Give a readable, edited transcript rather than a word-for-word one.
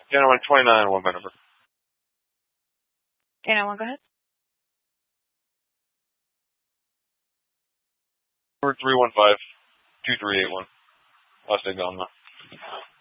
January 29, one number. Okay, now one, go ahead. 315-2381. Last name gone now.